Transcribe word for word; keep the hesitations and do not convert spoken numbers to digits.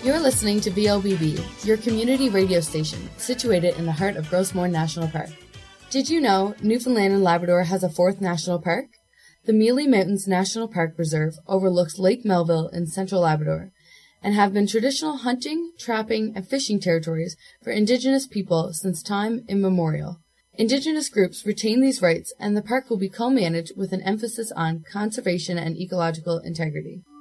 You're listening to V O B B, your community radio station, situated in the heart of Grossmoor National Park. Did you know Newfoundland and Labrador has a fourth national park? The Mealy Mountains National Park Reserve overlooks Lake Melville in central Labrador and have been traditional hunting, trapping, and fishing territories for Indigenous people since time immemorial. Indigenous groups retain these rights, and the park will be co-managed with an emphasis on conservation and ecological integrity.